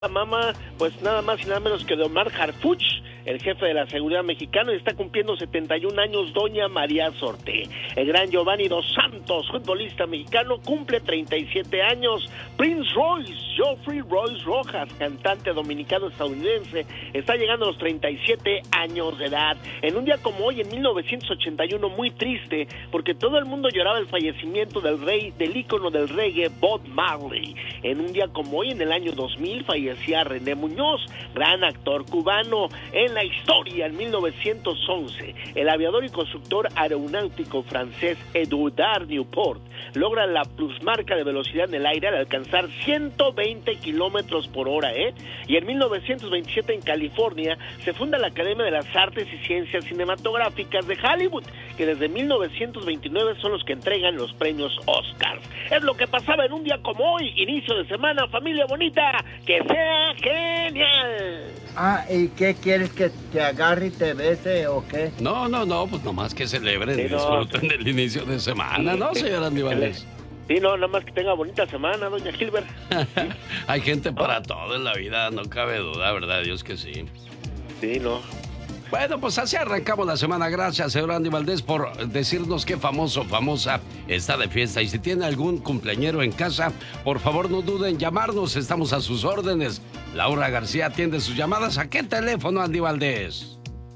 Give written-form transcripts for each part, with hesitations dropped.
Mamá, pues nada más y nada menos que de Omar Harfuch, el jefe de la seguridad mexicano, y está cumpliendo 71 años doña María Sorté. El gran Giovanni Dos Santos, futbolista mexicano, cumple 37 años. Prince Royce, Geoffrey Royce Rojas, cantante dominicano-estadounidense, está llegando a los 37 años de edad. En un día como hoy, en 1981, muy triste, porque todo el mundo lloraba el fallecimiento del ícono del reggae, Bob Marley. En un día como hoy, en el año 2000, fallecía René Muñoz, gran actor cubano. En la historia, en 1911, el aviador y constructor aeronáutico francés Edouard Newport logra la plusmarca de velocidad en el aire al alcanzar 120 kilómetros por hora, Y en 1927, en California, se funda la Academia de las Artes y Ciencias Cinematográficas de Hollywood, que desde 1929 son los que entregan los premios Oscars. Es lo que pasaba en un día como hoy, inicio de semana, familia bonita, que sea genial. ¿Y qué quieres, que te agarre y te bese o qué? No, pues nomás que celebren y disfruten del inicio de semana, ¿no, señora Aníbales? Sí, no, nada más que tenga bonita semana, doña Gilbert. Hay gente para todo en la vida, no cabe duda, ¿verdad? Dios que sí. Sí, no. Bueno, pues así arrancamos la semana. Gracias, señor Andy Valdés, por decirnos qué famosa está de fiesta. Y si tiene algún cumpleañero en casa, por favor no duden en llamarnos. Estamos a sus órdenes. Laura García atiende sus llamadas. ¿A qué teléfono, Andy Valdés?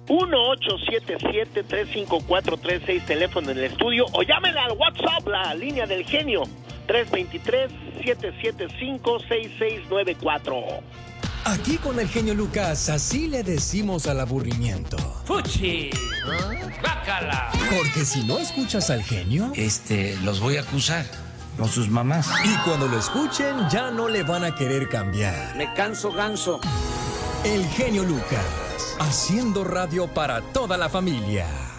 1-877-354-36, teléfono en el estudio. O llámenle al WhatsApp, la línea del genio. 323-775-6694. Aquí con el genio Lucas, así le decimos al aburrimiento. ¡Fuchi! ¡Bácala! Porque si no escuchas al genio... los voy a acusar con sus mamás. Y cuando lo escuchen, ya no le van a querer cambiar. Me canso ganso. El genio Lucas, haciendo radio para toda la familia.